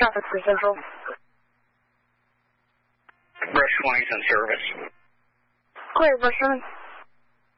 traffic for Central. Brush 20's in service. Clear, Brush 20.